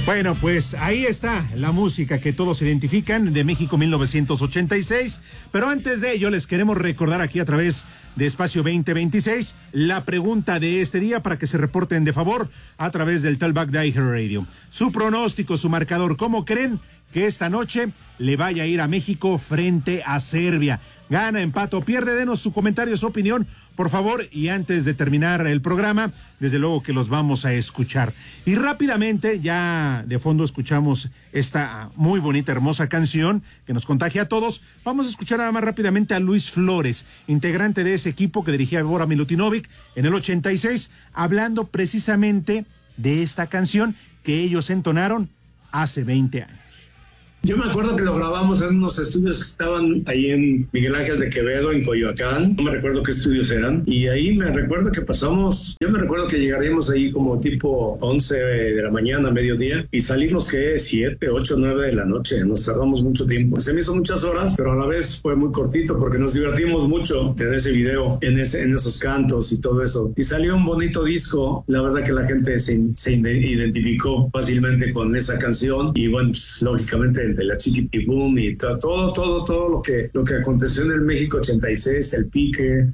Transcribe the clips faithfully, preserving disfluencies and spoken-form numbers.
Bueno, pues ahí está la música que todos identifican de México mil novecientos ochenta y seis, pero antes de ello les queremos recordar aquí a través de Espacio veinte veintiséis la pregunta de este día para que se reporten de favor a través del Talkback de iHeartRadio. Su pronóstico, su marcador, ¿cómo creen que esta noche le vaya a ir a México frente a Serbia? Gana, empata o pierde. Denos su comentario, su opinión, por favor, y antes de terminar el programa, desde luego que los vamos a escuchar. Y rápidamente, ya de fondo escuchamos esta muy bonita, hermosa canción que nos contagia a todos. Vamos a escuchar nada más rápidamente a Luis Flores, integrante de ese equipo que dirigía Bora Milutinovic en el ochenta y seis, hablando precisamente de esta canción que ellos entonaron hace veinte años. Yo me acuerdo que lo grabamos en unos estudios que estaban ahí en Miguel Ángel de Quevedo, en Coyoacán. No me recuerdo qué estudios eran. Y ahí me recuerdo que pasamos, yo me recuerdo que llegaríamos ahí como tipo once de la mañana, mediodía, y salimos que siete, ocho, nueve de la noche. Nos tardamos mucho tiempo. Se me hizo muchas horas, pero a la vez fue muy cortito porque nos divertimos mucho en ese video, en, ese, en esos cantos y todo eso. Y salió un bonito disco. La verdad que la gente se, se identificó fácilmente con esa canción. Y bueno, pues, lógicamente de la Chiquitibum y todo, todo, todo, todo lo que, lo que aconteció en el México ochenta y seis, el pique.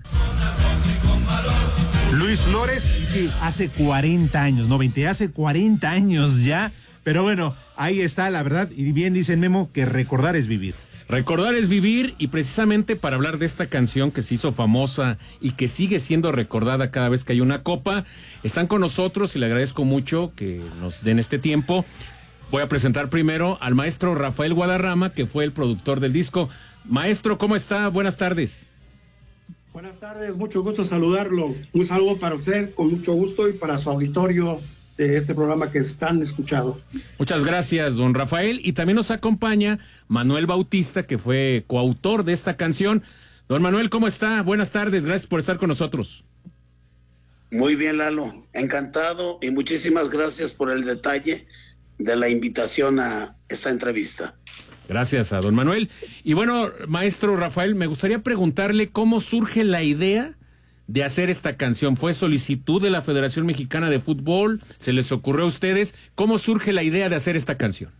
Luis Flores, sí, hace cuarenta años, no veinte, hace cuarenta años ya, pero bueno, ahí está la verdad, y bien dice Memo que recordar es vivir. Recordar es vivir, y precisamente para hablar de esta canción que se hizo famosa y que sigue siendo recordada cada vez que hay una copa, están con nosotros y le agradezco mucho que nos den este tiempo. Voy a presentar primero al maestro Rafael Guadarrama, que fue el productor del disco. Maestro, ¿cómo está? Buenas tardes. Buenas tardes, mucho gusto saludarlo. Un saludo para usted, con mucho gusto, y para su auditorio de este programa que están escuchando. Muchas gracias, don Rafael. Y también nos acompaña Manuel Bautista, que fue coautor de esta canción. Don Manuel, ¿cómo está? Buenas tardes, gracias por estar con nosotros. Muy bien, Lalo. Encantado y muchísimas gracias por el detalle de la invitación a esta entrevista. Gracias a don Manuel. Y bueno, maestro Rafael, me gustaría preguntarle cómo surge la idea de hacer esta canción. ¿Fue solicitud de la Federación Mexicana de Fútbol? ¿Se les ocurrió a ustedes? ¿Cómo surge la idea de hacer esta canción?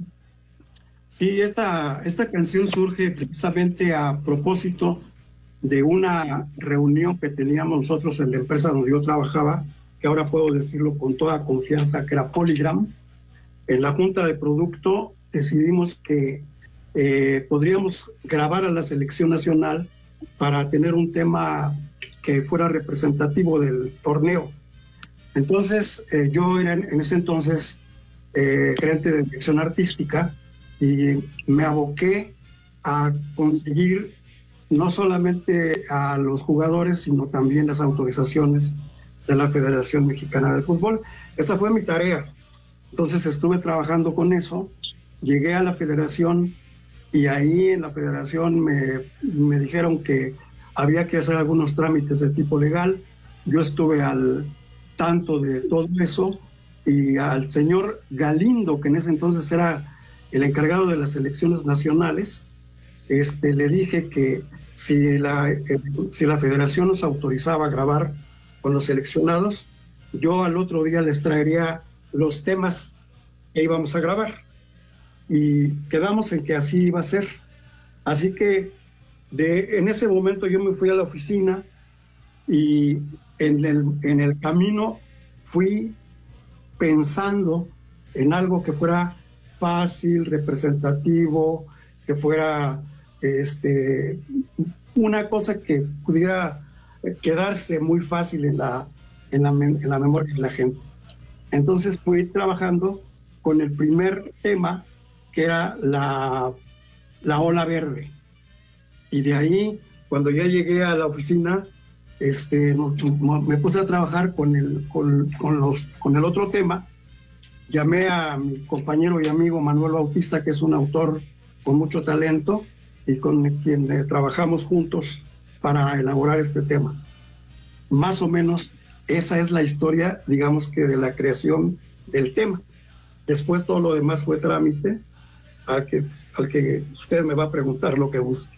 Sí, esta, esta canción surge precisamente a propósito de una reunión que teníamos nosotros en la empresa donde yo trabajaba, que ahora puedo decirlo con toda confianza, que era Polygram. En la junta de producto decidimos que eh, podríamos grabar a la selección nacional para tener un tema que fuera representativo del torneo. Entonces, eh, yo era en, en ese entonces eh, gerente de dirección artística y me aboqué a conseguir no solamente a los jugadores, sino también las autorizaciones de la Federación Mexicana de Fútbol. Esa fue mi tarea. Entonces estuve trabajando con eso, llegué a la federación y ahí en la federación me, me dijeron que había que hacer algunos trámites de tipo legal. Yo estuve al tanto de todo eso y al señor Galindo, que en ese entonces era el encargado de las elecciones nacionales, este, le dije que si la, eh, si la federación nos autorizaba a grabar con los seleccionados, yo al otro día les traería los temas que íbamos a grabar, y quedamos en que así iba a ser. Así que de, en ese momento yo me fui a la oficina y en el, en el camino fui pensando en algo que fuera fácil, representativo, que fuera este, una cosa que pudiera quedarse muy fácil en la, en la, en la memoria de la gente. Entonces fui trabajando con el primer tema, que era la, la ola verde. Y de ahí, cuando ya llegué a la oficina, este, me puse a trabajar con el, con, con, los, con el otro tema. Llamé a mi compañero y amigo Manuel Bautista, que es un autor con mucho talento y con quien eh, trabajamos juntos para elaborar este tema. Más o menos esa es la historia, digamos que de la creación del tema. Después todo lo demás fue trámite al que, al que usted me va a preguntar lo que guste.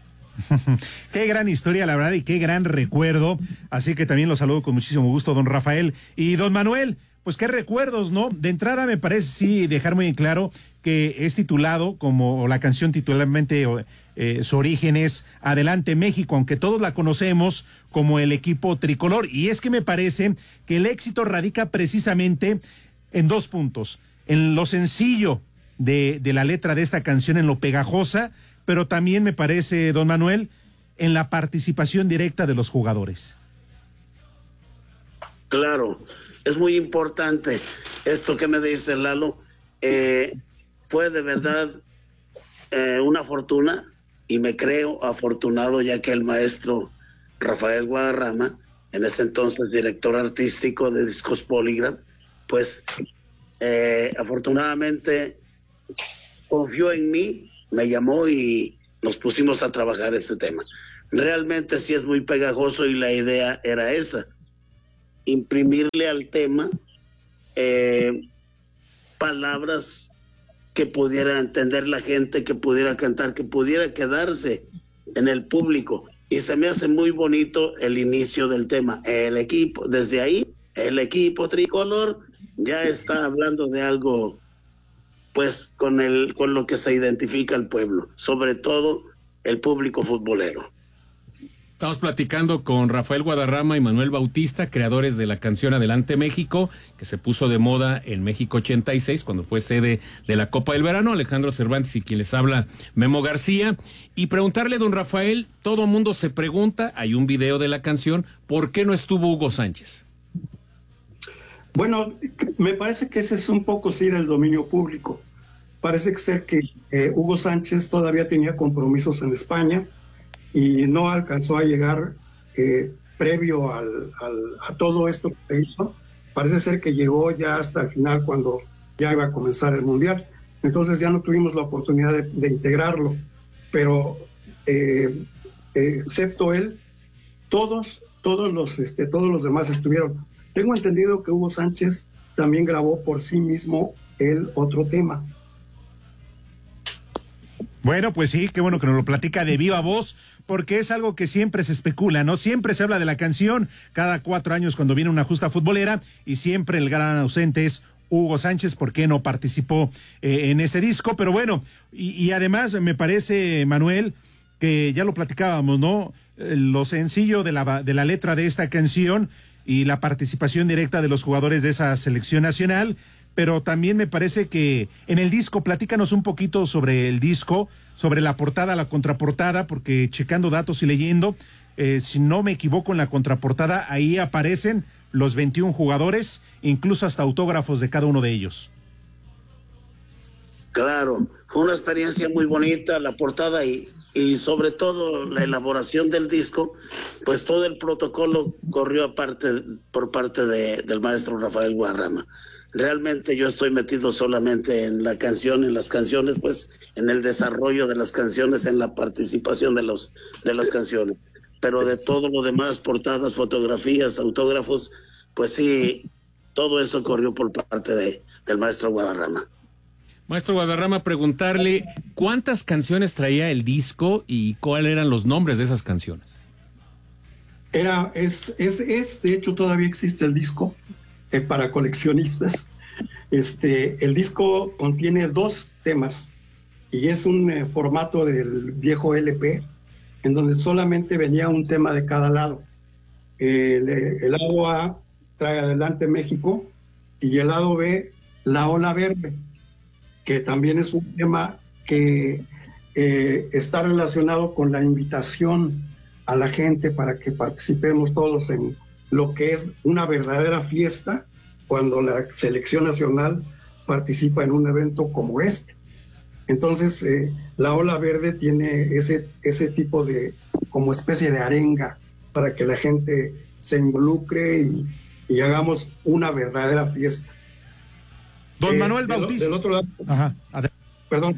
Qué gran historia, la verdad, y qué gran recuerdo. Así que también lo saludo con muchísimo gusto, don Rafael. Y don Manuel, pues qué recuerdos, ¿no? De entrada me parece sí dejar muy en claro que es titulado como la canción titularmente eh, su origen es Adelante México, aunque todos la conocemos como el equipo tricolor. Y es que me parece que el éxito radica precisamente en dos puntos, en lo sencillo de, de la letra de esta canción, en lo pegajosa, pero también me parece, don Manuel, en la participación directa de los jugadores. Claro, es muy importante esto que me dice Lalo. Eh, fue de verdad eh, una fortuna, y me creo afortunado, ya que el maestro Rafael Guadarrama, en ese entonces director artístico de Discos Polygram, pues eh, afortunadamente confió en mí, me llamó y nos pusimos a trabajar este tema. Realmente sí es muy pegajoso y la idea era esa, imprimirle al tema eh, palabras que pudiera entender la gente, que pudiera cantar, que pudiera quedarse en el público. Y se me hace muy bonito el inicio del tema. El equipo, desde ahí, el equipo tricolor ya está hablando de algo, pues, con el, con lo que se identifica el pueblo, sobre todo el público futbolero. Estamos platicando con Rafael Guadarrama y Manuel Bautista, creadores de la canción Adelante México, que se puso de moda en México ochenta y seis, cuando fue sede de la Copa del Verano. Alejandro Cervantes y quien les habla, Memo García. Y preguntarle, don Rafael, todo mundo se pregunta, hay un video de la canción, ¿por qué no estuvo Hugo Sánchez? Bueno, me parece que ese es un poco sí del dominio público. Parece ser que eh, Hugo Sánchez todavía tenía compromisos en España y no alcanzó a llegar eh, previo al, al, a todo esto que hizo. Parece ser que llegó ya hasta el final, cuando ya iba a comenzar el Mundial. Entonces ya no tuvimos la oportunidad de, de integrarlo. Pero eh, eh, excepto él, todos, todos, los, este, todos los demás estuvieron. Tengo entendido que Hugo Sánchez también grabó por sí mismo el otro tema. Bueno, pues sí, qué bueno que nos lo platica de viva voz, porque es algo que siempre se especula, ¿no? Siempre se habla de la canción cada cuatro años cuando viene una justa futbolera, y siempre el gran ausente es Hugo Sánchez, ¿por qué no participó eh, en este disco? Pero bueno, y, y además me parece, Manuel, que ya lo platicábamos, ¿no? Eh, lo sencillo de la, de la letra de esta canción y la participación directa de los jugadores de esa selección nacional. Pero también me parece que en el disco, platícanos un poquito sobre el disco, sobre la portada, la contraportada, porque checando datos y leyendo, eh, si no me equivoco, en la contraportada ahí aparecen los veintiún jugadores, incluso hasta autógrafos de cada uno de ellos. Claro, fue una experiencia muy bonita la portada y, y sobre todo la elaboración del disco, pues todo el protocolo corrió aparte, por parte de, del maestro Rafael Guadarrama. Realmente yo estoy metido solamente en la canción, en las canciones, pues en el desarrollo de las canciones, en la participación de los de las canciones. Pero de todo lo demás, portadas, fotografías, autógrafos, pues sí, todo eso corrió por parte de, del maestro Guadarrama. Maestro Guadarrama, preguntarle cuántas canciones traía el disco y cuáles eran los nombres de esas canciones. Era, es, es, es, de hecho todavía existe el disco. Eh, para coleccionistas. Este, el disco contiene dos temas y es un eh, formato del viejo L P, en donde solamente venía un tema de cada lado. Eh, el, el lado A trae Adelante México y el lado B, La Ola Verde, que también es un tema que eh, está relacionado con la invitación a la gente para que participemos todos en lo que es una verdadera fiesta cuando la selección nacional participa en un evento como este. Entonces, eh, la Ola Verde tiene ese, ese tipo de, como especie de arenga, para que la gente se involucre y, y hagamos una verdadera fiesta. Don eh, Manuel Bautista. Del, del otro lado. Ajá. Perdón.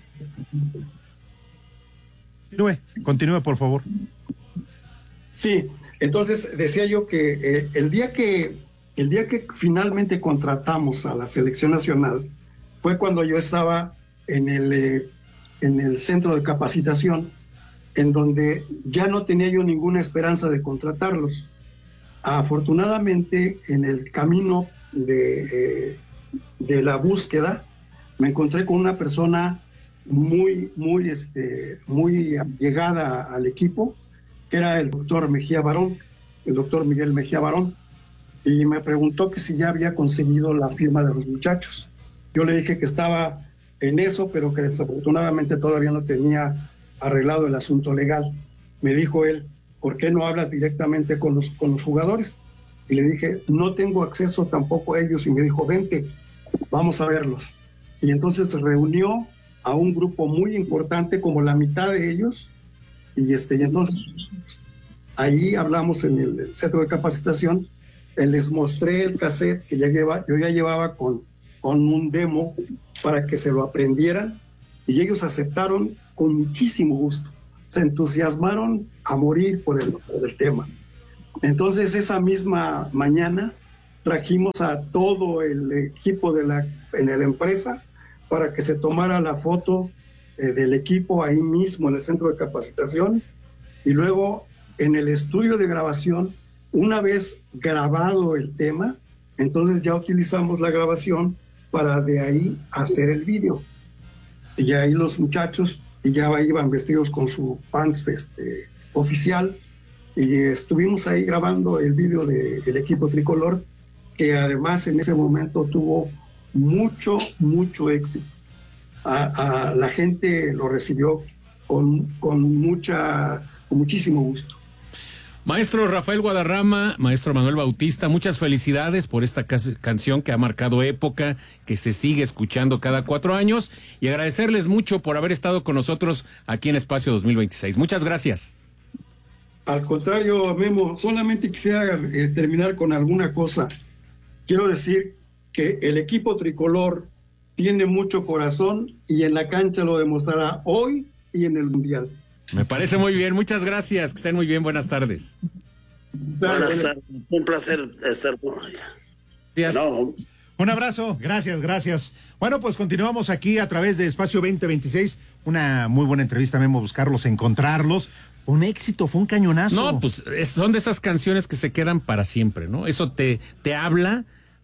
Continúe, continúe, por favor. Sí. Entonces decía yo que eh, el día que el día que finalmente contratamos a la selección nacional fue cuando yo estaba en el eh, en el centro de capacitación, en donde ya no tenía yo ninguna esperanza de contratarlos. Afortunadamente, en el camino de, eh, de la búsqueda, me encontré con una persona muy, muy, este, muy llegada al equipo, que era el doctor Mejía Barón, el doctor Miguel Mejía Barón, y me preguntó que si ya había conseguido la firma de los muchachos. Yo le dije que estaba en eso, pero que desafortunadamente todavía no tenía arreglado el asunto legal. Me dijo él, ¿por qué no hablas directamente con los, con los jugadores? Y le dije, no tengo acceso tampoco a ellos. Y me dijo, vente, vamos a verlos. Y entonces reunió a un grupo muy importante, como la mitad de ellos, y, este, y entonces ahí hablamos en el centro de capacitación, les mostré el cassette que ya lleva, yo ya llevaba con, con un demo para que se lo aprendieran, y ellos aceptaron con muchísimo gusto, se entusiasmaron a morir por el, por el tema. Entonces esa misma mañana trajimos a todo el equipo de la, en la empresa para que se tomara la foto eh, del equipo ahí mismo en el centro de capacitación, y luego en el estudio de grabación, una vez grabado el tema, entonces ya utilizamos la grabación para de ahí hacer el vídeo. Y ahí los muchachos y ya iban vestidos con su pants este, oficial, y estuvimos ahí grabando el vídeo del equipo tricolor, que además en ese momento tuvo mucho, mucho éxito. A, a la gente lo recibió con, con, mucha, con muchísimo gusto. Maestro Rafael Guadarrama, maestro Manuel Bautista, muchas felicidades por esta canción que ha marcado época, que se sigue escuchando cada cuatro años, y agradecerles mucho por haber estado con nosotros aquí en Espacio dos mil veintiséis. Muchas gracias. Al contrario, Memo, solamente quisiera eh, terminar con alguna cosa. Quiero decir que el equipo tricolor tiene mucho corazón y en la cancha lo demostrará hoy y en el Mundial. Me parece muy bien, muchas gracias, que estén muy bien, buenas tardes. Buenas tardes, un placer estar por allá. No. Un abrazo, gracias, gracias. Bueno, pues continuamos aquí a través de Espacio veinte veintiséis, una muy buena entrevista, Memo, buscarlos, encontrarlos. Un éxito, fue un cañonazo. No, pues es, son de esas canciones que se quedan para siempre, ¿no? Eso te, te habla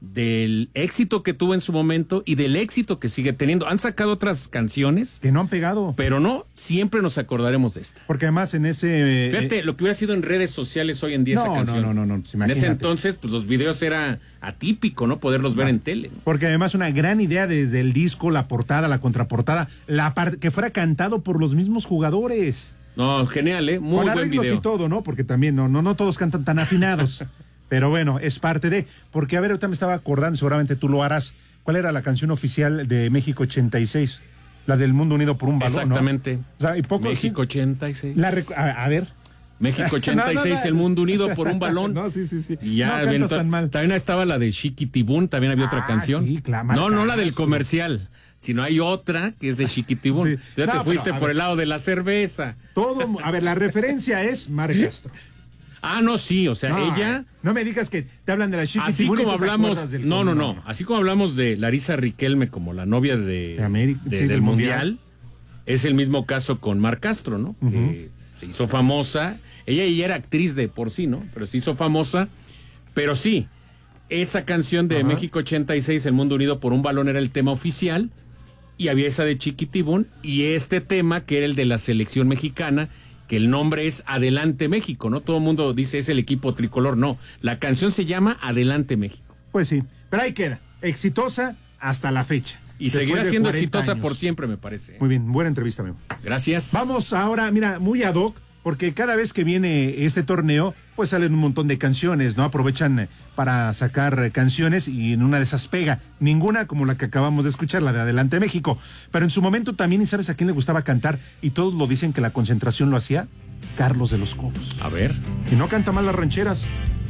del éxito que tuvo en su momento y del éxito que sigue teniendo. Han sacado otras canciones que no han pegado, pero no, siempre nos acordaremos de esta. Porque además en ese... Fíjate, eh, lo que hubiera sido en redes sociales hoy en día no, esa canción. No, no, no, no, pues en ese entonces, pues los videos era atípico, ¿no? Poderlos ver no. en tele, ¿no? Porque además una gran idea desde el disco, la portada, la contraportada, la parte que fuera cantado por los mismos jugadores. No, genial, ¿eh? Muy con buen video. Y todo, ¿no? Porque también no, no, no todos cantan tan afinados. Pero bueno, es parte de... Porque, a ver, ahorita me estaba acordando, seguramente tú lo harás. ¿Cuál era la canción oficial de México ochenta y seis? La del Mundo Unido por un Balón, exactamente. ¿no? O sea, y poco, México sí, ochenta y seis. La rec... a, a ver... México ochenta y seis, no, no, no. El Mundo Unido por un balón. No, sí, sí, sí. Y ya, no bien, tan mal. También estaba la de Chiquitibún, también había ah, otra canción. Sí, claro, no, no la del comercial, sino hay otra que es de Chiquitibún. Sí. Ya no, te fuiste pero, por ver, el lado de la cerveza. Todo, a ver, la referencia es Mar Castro. Ah, no, sí, o sea, no, ella... No me digas que te hablan de la Chiquitibún. Así como hablamos... No, no, no. Así como hablamos de Larisa Riquelme como la novia de, de, América, de sí, del, del mundial, mundial, es el mismo caso con Mar Castro, ¿no? Uh-huh. Que se hizo famosa. Ella ya era actriz de por sí, ¿no? Pero se hizo famosa. Pero sí, esa canción de uh-huh. México ochenta y seis, El Mundo Unido por un Balón, era el tema oficial. Y había esa de Chiquitibún. Y este tema, que era el de la selección mexicana, que el nombre es Adelante México, ¿no? Todo el mundo dice es el equipo tricolor. No, la canción se llama Adelante México. Pues sí, pero ahí queda. Exitosa hasta la fecha. Y seguirá siendo exitosa años. Por siempre, me parece. Muy bien, buena entrevista, Memo. Gracias. Vamos ahora, mira, muy ad hoc, porque cada vez que viene este torneo, pues salen un montón de canciones, ¿no? Aprovechan para sacar canciones y en una de esas pega. Ninguna como la que acabamos de escuchar, la de Adelante México. Pero en su momento también, ¿y sabes a quién le gustaba cantar? Y todos lo dicen que la concentración lo hacía Carlos de los Cobos. A ver. Y no canta mal las rancheras.